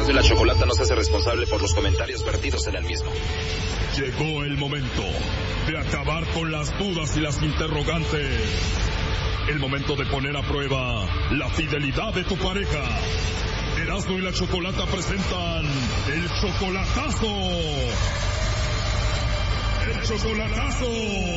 Erasmo y la Chocolata no se hace responsable por los comentarios vertidos en el mismo. Llegó el momento de acabar con las dudas y las interrogantes. El momento de poner a prueba la fidelidad de tu pareja. Erasmo y la Chocolata presentan El Chocolatazo. ¡El Chocolatazo!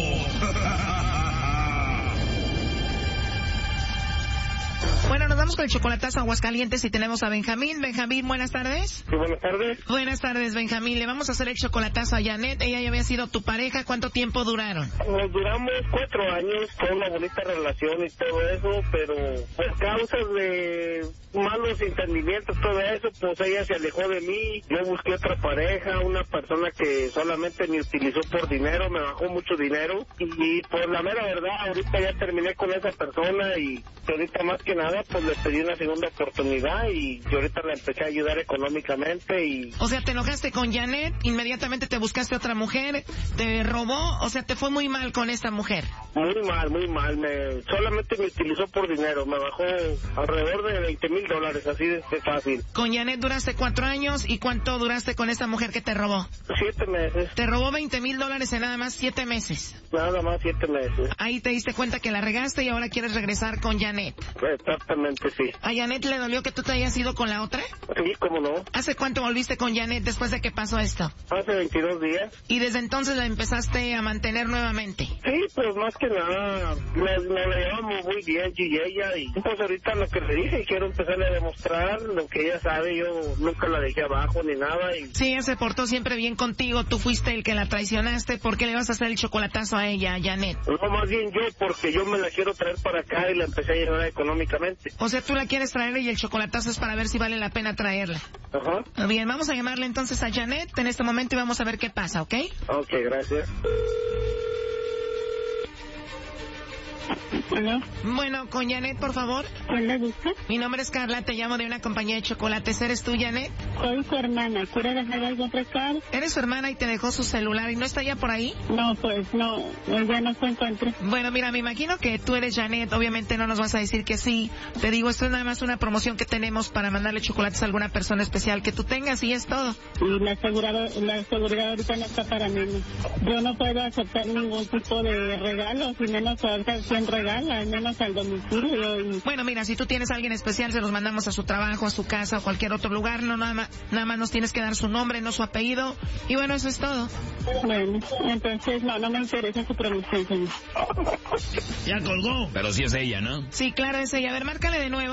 Bueno, nos vamos con el chocolatazo a Aguascalientes y tenemos a Benjamín. Benjamín, buenas tardes. Sí, buenas tardes. Buenas tardes, Benjamín. Le vamos a hacer el chocolatazo a Janet. Ella ya había sido tu pareja. ¿Cuánto tiempo duraron? Nos duramos 4 años, fue una bonita relación y todo eso, pero por causas de malos entendimientos, todo eso, pues ella se alejó de mí. Yo busqué otra pareja, una persona que solamente me utilizó por dinero, me bajó mucho dinero y por la mera verdad, ahorita ya terminé con esa persona y ahorita más que nada pues le pedí una segunda oportunidad y ahorita la empecé a ayudar económicamente y... O sea, te enojaste con Janet, inmediatamente te buscaste otra mujer, te robó, o sea, te fue muy mal con esta mujer. Muy mal, solamente me utilizó por dinero, me bajó alrededor de $20,000, así de fácil. Con Janet duraste 4 años, ¿y cuánto duraste con esta mujer que te robó? 7 meses. Te robó $20,000 en nada más 7 meses. Nada más 7 meses. Ahí te diste cuenta que la regaste y ahora quieres regresar con Janet. Exactamente, sí. ¿A Janet le dolió que tú te hayas ido con la otra? Sí, cómo no. ¿Hace cuánto volviste con Janet después de que pasó esto? Hace 22 días. ¿Y desde entonces la empezaste a mantener nuevamente? Sí, pues más que nada, nos la llevamos muy bien yo y ella, y pues ahorita lo que le dije, quiero empezarle a demostrar lo que ella sabe, yo nunca la dejé abajo ni nada. Y... Sí, ella se portó siempre bien contigo, tú fuiste el que la traicionaste, ¿por qué le vas a hacer el chocolatazo a ella, a Janet? No, más bien yo, porque yo me la quiero traer para acá y la empecé a ayudar económicamente. O sea, tú la quieres traer y el chocolatazo es para ver si vale la pena traerla. Ajá. Bien, vamos a llamarle entonces a Janet en este momento y vamos a ver qué pasa, ¿ok? Ok, gracias. ¿Aló? Bueno, con Janet, por favor. ¿Quién le gusta? Mi nombre es Carla, te llamo de una compañía de chocolates. ¿Eres tú, Janet? Soy su hermana. ¿Quiere dejar algún recado? ¿Eres su hermana y te dejó su celular y no está ya por ahí? No, pues no, ella no se encuentra. Bueno, mira, me imagino que tú eres Janet, obviamente no nos vas a decir que sí. Te digo, esto es nada más una promoción que tenemos para mandarle chocolates a alguna persona especial que tú tengas y es todo. Y la seguridad ahorita no está para menos. Yo no puedo aceptar ningún tipo de regalo, si menos a quien regala, menos al domicilio. Y... Bueno, mira, si tú tienes a alguien especial, se los mandamos a su trabajo, a su casa o cualquier otro lugar. No, nada más nos tienes que dar su nombre, no su apellido. Y bueno, eso es todo. Bueno, entonces no me interesa su promoción, señor. Ya colgó. Pero sí es ella, ¿no? Sí, claro, es ella. A ver, márcale de nuevo.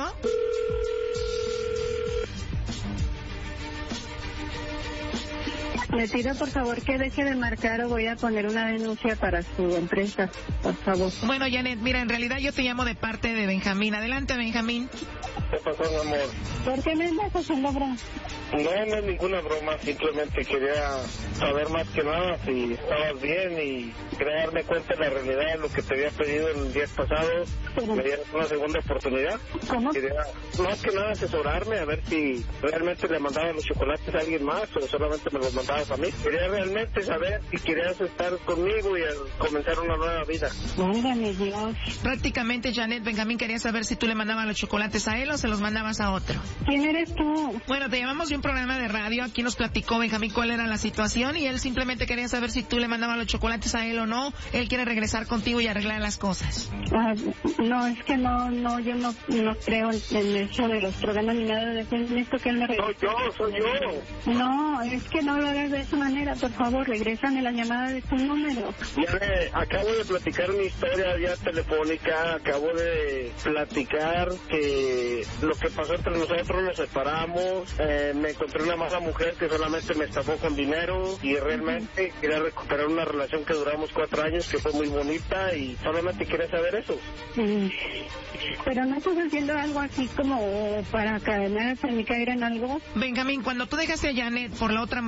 Le pido por favor que deje de marcar o voy a poner una denuncia para su empresa, por favor. Bueno, Janet, mira, en realidad yo te llamo de parte de Benjamín. Adelante, Benjamín. ¿Qué pasó, mi amor? ¿Por qué me andas haciendo broma? No es ninguna broma, simplemente quería saber más que nada si estabas bien y quería darme cuenta de la realidad de lo que te había pedido el día pasado. Me dieron una segunda oportunidad. ¿Cómo? Quería más que nada asesorarme a ver si realmente le mandaba los chocolates a alguien más o solamente me los mandabas a mí. Quería realmente saber si querías estar conmigo y comenzar una nueva vida. Válgame Dios. Prácticamente, Janet, Benjamín quería saber si tú le mandabas los chocolates a él o se los mandabas a otro. ¿Quién eres tú? Bueno, te llamamos de un programa de radio. Aquí nos platicó Benjamín cuál era la situación y él simplemente quería saber si tú le mandabas los chocolates a él o no. Él quiere regresar contigo y arreglar las cosas. No, es que yo no creo en eso de los programas ni nada de eso. Necesito que él me regrese. Soy yo. No, es que no lo hagas de esa manera, por favor, regrésame la llamada de tu número. Ya acabo de platicar mi historia ya telefónica, acabo de platicar que lo que pasó entre nosotros, nos separamos, me encontré una mala mujer que solamente me estafó con dinero y realmente quería recuperar una relación que duramos 4 años, que fue muy bonita y solamente quería saber eso. Pero no estás haciendo algo así como para caer en algo. Benjamín, cuando tú dejaste a Janet por la otra mujer que te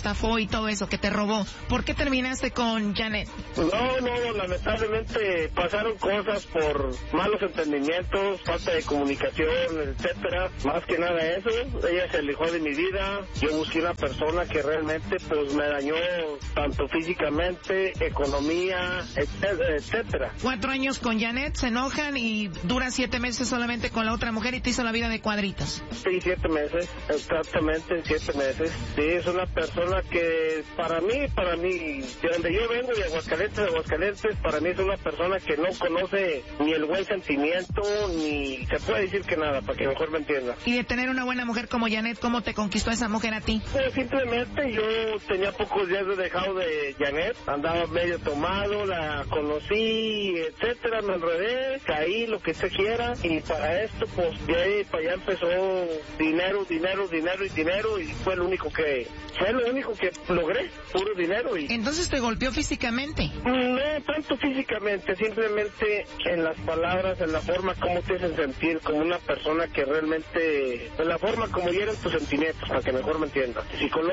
estafó y todo eso, que te robó. ¿Por qué terminaste con Janet? No, lamentablemente pasaron cosas por malos entendimientos, falta de comunicación, etcétera. Más que nada eso, ella se alejó de mi vida. Yo busqué una persona que realmente pues me dañó tanto físicamente, economía, etcétera. 4 años con Janet, se enojan y dura 7 meses solamente con la otra mujer y te hizo la vida de cuadritos. Sí, 7 meses, exactamente 7 meses. Sí, es una persona que para mí, de donde yo vengo, de Aguascalientes, para mí es una persona que no conoce ni el buen sentimiento, ni se puede decir que nada, para que mejor me entienda. Y de tener una buena mujer como Janet, ¿cómo te conquistó esa mujer a ti? Pues simplemente yo tenía pocos días de dejado de Janet, andaba medio tomado, la conocí, etcétera, me enredé, caí, lo que se quiera, y para esto, pues de ahí para allá empezó dinero, y fue lo único que logré, puro dinero. Y entonces te golpeó físicamente. No tanto físicamente, simplemente en las palabras, en la forma como te hacen sentir, como una persona que realmente, en la forma como hieren tus sentimientos, para que mejor me entiendas.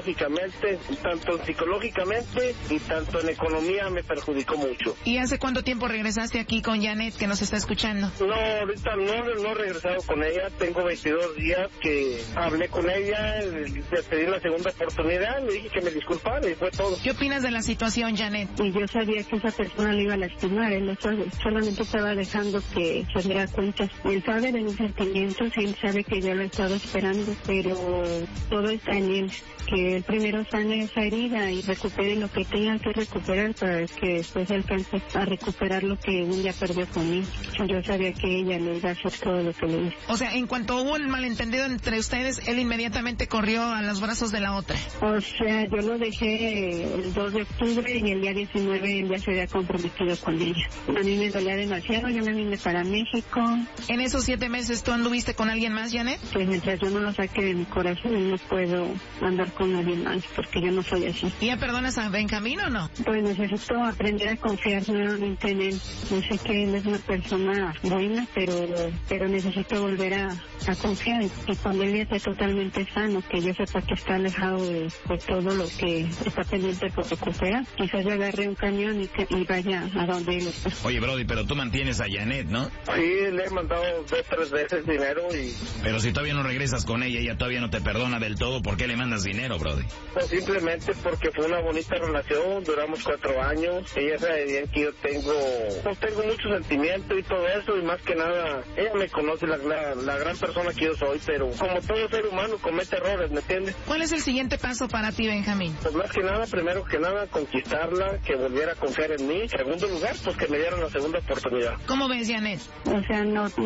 Tanto psicológicamente y tanto en economía me perjudicó mucho. ¿Y hace cuánto tiempo regresaste aquí con Janet, que nos está escuchando? No, ahorita no he regresado con ella, tengo 22 días que hablé con ella, le pedí la segunda oportunidad, le dije que me disculpara y fue todo. ¿Qué opinas de la situación, Janet? Y yo sabía que esa persona le iba a lastimar, él solamente estaba dejando que se diera cuenta. Él sabe de mis sentimientos y él sabe que yo lo he estado esperando, pero todo está en él, que él primero sane esa herida y recupere lo que tenga que recuperar para que después alcance a recuperar lo que un día perdió conmigo. Yo sabía que ella le iba a hacer todo lo que le hizo. O sea, en cuanto hubo un malentendido entre ustedes, él inmediatamente corrió a los brazos de la otra. O sea, yo lo dejé el 2 de octubre y el día 19 él ya se había comprometido con ella. A mí me dolía demasiado, yo me vine para México. ¿En esos 7 meses tú anduviste con alguien más, Janet? Pues mientras yo no lo saque de mi corazón, no puedo andar con nadie más, porque yo no soy así. ¿Y ya perdonas a Benjamín o no? Pues necesito aprender a confiar nuevamente en él. Yo sé que él es una persona buena, pero necesito volver a confiar y cuando él esté totalmente sano, que yo sepa que está alejado de todo lo que está pendiente por recuperar. Quizás yo agarre un camión y vaya a donde él está. Oye, Brody, pero tú mantienes a Janet, ¿no? Sí, le he mandado 2 o 3 veces dinero y... Pero si todavía no regresas con ella todavía no te perdona del todo, ¿por qué le mandas dinero, Brody? Pues simplemente porque fue una bonita relación, duramos 4 años, ella sabe bien que yo tengo mucho sentimiento y todo eso, y más que nada, ella me conoce la gran persona que yo soy, pero como todo ser humano comete errores, ¿me entiendes? ¿Cuál es el siguiente paso para ti, Benjamín? Pues más que nada, primero que nada, conquistarla, que volviera a confiar en mí. Segundo lugar, pues que me dieran la segunda oportunidad. ¿Cómo ves, Janet? O sea,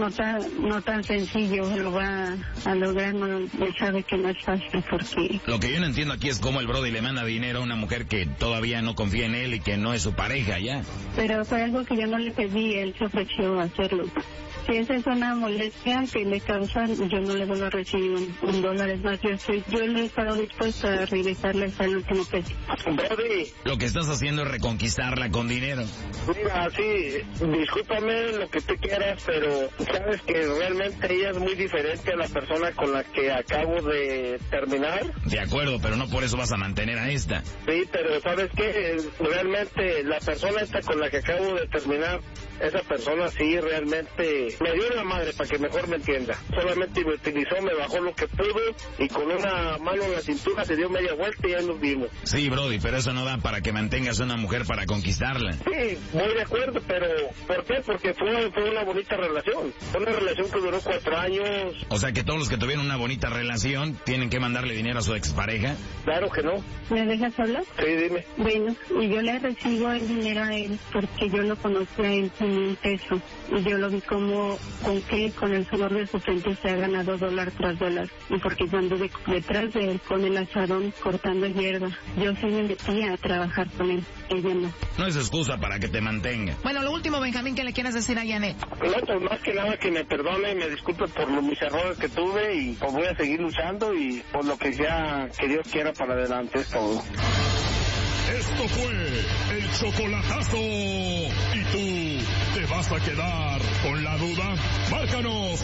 no tan sencillo lo va a lograr, no, él sabe que no es fácil porque... Lo que yo no entiendo aquí es cómo el Brody le manda dinero a una mujer que todavía no confía en él y que no es su pareja ya. Pero fue algo que yo no le pedí, él se ofreció a hacerlo. Si esa es una molestia que le causa, yo no le vuelvo a recibir un dólar. Es más, yo le he estado dispuesta a regresarle hasta el último peso. Brody, lo que estás haciendo es reconquistarla con dinero. Mira, sí, discúlpame lo que tú quieras, pero sabes que realmente ella es muy diferente a la persona con la que acabo de terminar. De acuerdo, pero no por eso vas a mantener a esta. Sí, pero ¿sabes qué? Realmente la persona esta con la que acabo de terminar, esa persona sí realmente me dio la madre, para que mejor me entienda. Solamente me utilizó, me bajó lo que pudo y con una mano en la cintura se dio media vuelta y ya nos vimos. Sí, Brody, pero eso no da para que mantengas a una mujer para conquistarla. Sí, voy de acuerdo, pero ¿por qué? Porque fue una bonita relación. Fue una relación que duró 4 años. O sea que todos los que tuvieron una bonita relación tienen que mandarle dinero a su expareja. Claro que no. ¿Me dejas hablar? Sí, dime. Bueno, y yo le recibo el dinero a él porque yo lo conozco a él sin un peso. Y yo lo vi como con el sudor de su frente se ha ganado dólar tras dólar. Y porque yo ando detrás de él con el asadón cortando hierba. Yo sí me metí a trabajar con él, ella no. No es excusa para que te mantenga. Bueno, lo último, Benjamín, ¿qué le quieres decir a Janet? No, pues más que nada que me perdone y me disculpe por mis errores que tuve y pues voy a seguir luchando y por lo que sea que Dios quiera para adelante es todo. Esto Esto fue el chocolatazo. ¿Y tú te vas a quedar con la duda? Márcanos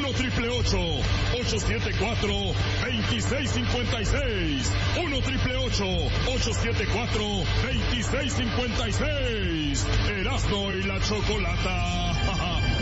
1-888-874-2656. 1-888-874-2656. Erasmo y la Chocolata.